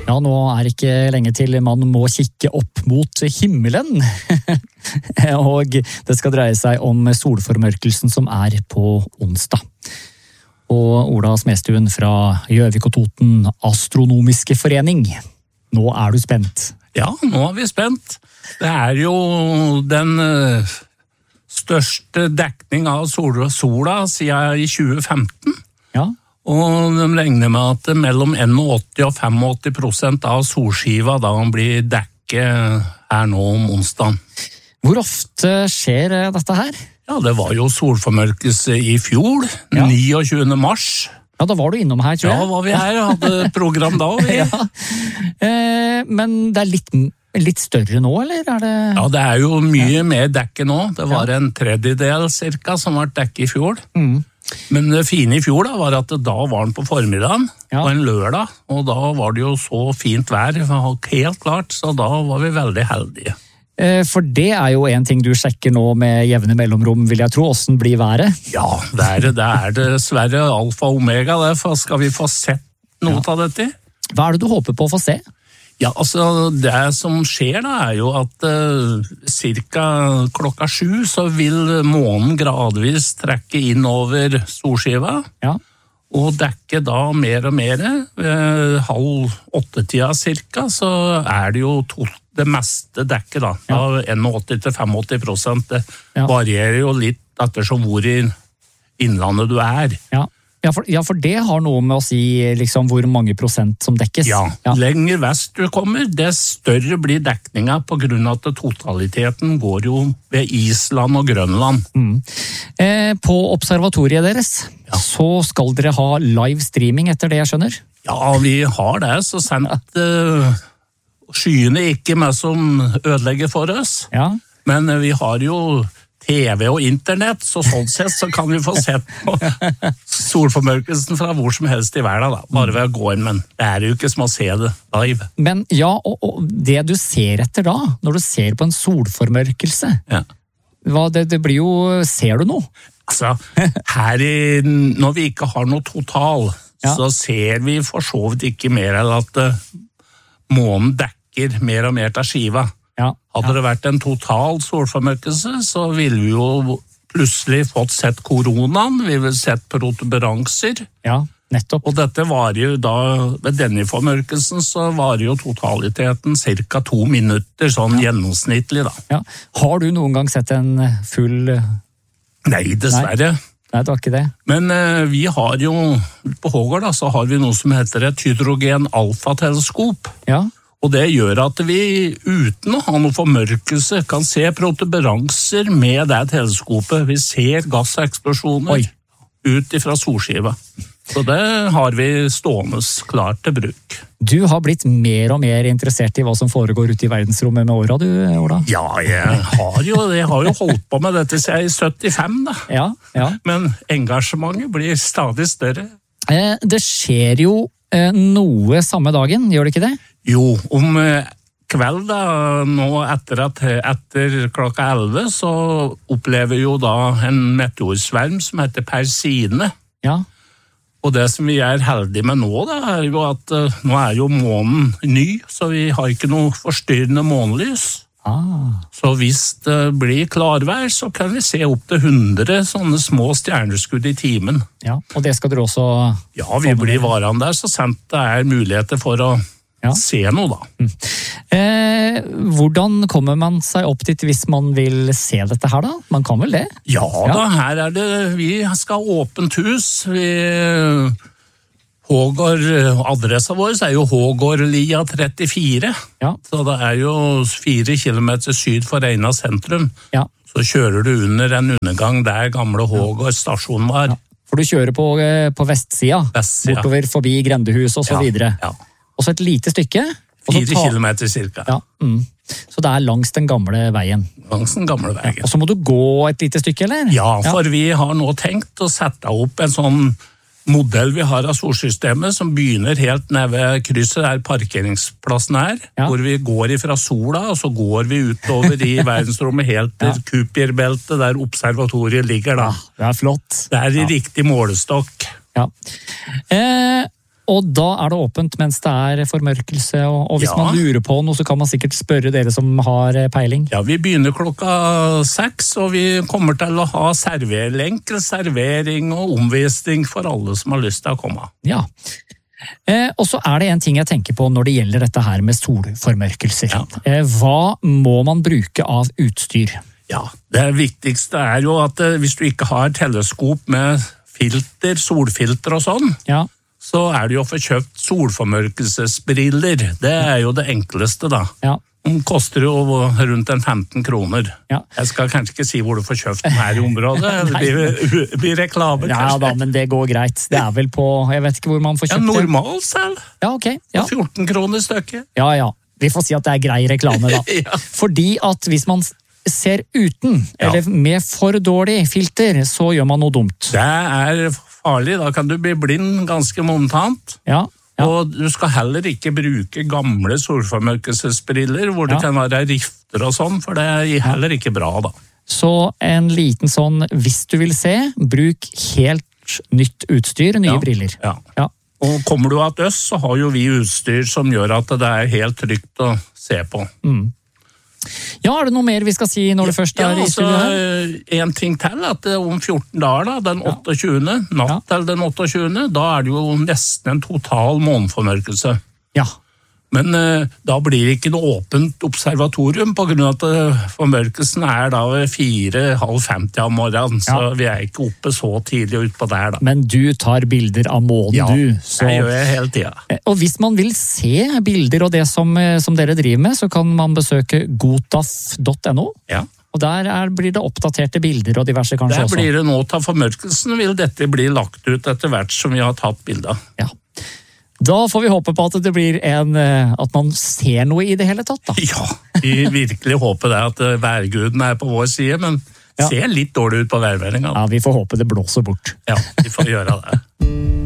Ja, nå ikke lenge til man må kikke opp mot himmelen. Og det skal dreie seg om solformørkelsen som på onsdag. Og Ola Smestuen fra Gjøvik og Toten Astronomiske Forening. Nå du spent. Ja, nå vi spent. Det jo den største dekning av sola siden i 2015. Ja. Og de regner med at mellom 81 og 85% av solskiva da blir dekket her nå om onsdagen. Hvor ofte skjer dette her? Ja, det var jo solformørkelse i fjor, 29. mars. Ja, da var du innom her, tror jeg. Ja, var vi her, hadde program da. Ja. Men det litt større nå, eller det? Ja, det jo mye mer dekket nå. Det var en tredjedel cirka som var dekket i fjor. Men det fine i fjor da, var at da var den på formiddagen, på en lørdag, og da var det jo så fint vær, helt klart, så da var vi veldig heldige. For det jo en ting du sjekker nå med jevne mellomrom, vil jeg tro. Hvordan blir været? Ja, det dessverre alfa og omega, for skal vi få sett noe av dette? Hva det du håper på å få se? Ja, altså det som skjer da jo at cirka klokka 7 så vil månen gradvis trekke inn over solskiva, og dekke da mer og mer. Ved 7:30 cirka så det jo det meste dekket da, av 81-85%. Det varierer jo litt ettersom hvor i innlandet du Ja, for det har noe med å si liksom, hvor mange prosent som dekkes. Ja, lenger vest du kommer, det større blir dekninga på grunn av at totaliteten går jo ved Island og Grønland. På observatoriet deres, så skal dere ha live streaming etter det jeg skjønner? Ja, vi har det, så sendt skyene ikke med som ødelegger for oss. Men vi har jo TV og internett, så sånn sett så kan vi få sett på solformørkelsen fra hvor som helst i verden, da. Bare ved å gå inn, men det jo ikke som å se det live. Men og det du ser etter da, når du ser på en solformørkelse, det blir jo, ser du noe? Altså, når vi ikke har noe total, så ser vi for så vidt ikke mer enn at månen dekker mer og mer til skiva. Hadde det vært en total solformørkelse, så ville vi jo plutselig fått sett koronaen, vi ville sett protuberanser. Ja, nettopp. Og dette var jo da, ved denne formørkelsen, så var jo totaliteten cirka 2 minutter, sånn gjennomsnittlig da. Ja. Har du noen gang sett en full... Nei, dessverre. Nei, det var ikke det. Men vi har jo, på Hågård da, så har vi noe som heter et hydrogen alfa-teleskop. Ja. Og det gjør at vi uten å ha noe formørkelse kan se protuberanser med det teleskopet. Vi ser gasseksplosjoner ut fra solskiva. Så det har vi stående klart til bruk. Du har blitt mer og mer interessert i hva som foregår ute i verdensrommet med åra, du, Ola? Ja, jeg har jo holdt på med dette siden i 75 da. Ja. Men engasjementet blir stadig større. Det skjer jo noe samme dagen, gjør det ikke det? Jo, om kveld da, nå etter klokka 11, så opplever jo da en meteorsverm som heter Persine. Ja. Og det som vi heldige med nå da, jo at nå jo månen ny, så vi har ikke noe forstyrrende månelys. Så hvis det blir klarvær, så kan vi se opp til 100 sånne små stjerneskudd i timen. Ja, og det skal dere også... Ja, vi blir varene der, så sent det muligheter for å se noe da. Hvordan kommer man seg opp dit hvis man vil se dette her da? Man kan vel det? Ja da, her det, vi skal ha åpent hus. Adressa vår jo Hågårdlia 34. Så det jo 4 kilometer syd for Reina sentrum. Så kjører du under en undergang der gamle Hågård stasjon var. For du kjører på vestsida, bortover forbi Grendehus og så videre. Og så et lite stykke. 4 kilometer cirka. Så det langs den gamle veien. Langs den gamle veien. Og så må du gå et lite stykke, eller? Ja, for vi har nå tenkt å sette opp en sånn modell vi har av solsystemet som begynner helt nede ved krysset der parkeringsplassen hvor vi går ifra sola, og så går vi utover i verdensrommet helt til Kuiperbeltet der observatoriet ligger da. Det flott. Det i riktig målestokk. Og da det åpent mens det formørkelse, og hvis man lurer på noe, så kan man sikkert spørre dere som har peiling. Ja, vi begynner 6:00, og vi kommer til å ha enkel servering og omvisning for alle som har lyst til å komme. Ja. Og så det en ting jeg tenker på når det gjelder dette her med solformørkelser. Ja. Hva må man bruke av utstyr? Ja, det viktigste jo at hvis du ikke har teleskop med filter, solfilter og sånn, så det jo å få kjøpt solformørkelsesbriller. Det jo det enkleste da. Ja. De koster jo rundt 15 kroner. Ja. Jeg skal kanskje ikke si hvor du får kjøpt den her i området. Det blir reklame, kanskje. Ja da, men det går greit. Det vel på, jeg vet ikke hvor man får kjøpt det. Ja, normalt selv. Ja, ok. Ja. 14 kroner stykket. Ja. Vi får si at det grei reklame da. Ja. Fordi at hvis man ser uten, eller med for dårlig filter, så gjør man noe dumt. Det farlig, da kan du bli blind ganske momentant. Ja. Og du skal heller ikke bruke gamle solformørkelsesbriller, hvor det kan være rifter og sånn, for det heller ikke bra da. Så en liten sånn, hvis du vil se, bruk helt nytt utstyr, nye briller. Ja. Og kommer du av øst, så har jo vi utstyr som gjør at det helt trygt å se på. Ja, det noe mer vi skal si når det først i studio her? En ting til, at om 14 dager, da, den 28. Natt til den 28. Da det jo nesten en total måneformørkelse. Ja. Men da blir det ikke noe åpent observatorium, på grunn av at formørkelsen da ved 4:30 av morgenen, så vi ikke oppe så tidlig ut på der da. Men du tar bilder av månen, du. Ja, det gjør jeg hele tiden. Og hvis man vil se bilder og det som dere driver med, så kan man besøke gotaf.no. Ja. Og der blir det oppdaterte bilder og diverse kanskje også. Der blir det nå til formørkelsen, vil dette bli lagt ut etter hvert som vi har tatt bilder. Ja. Da får vi håpe på at det blir at man ser noe i det hele tatt da. Ja, vi virkelig håper det at værguden på vår side, men ser litt dårlig ut på værmeldingen. Ja, vi får håpe det blåser bort. Ja, vi får gjøre det.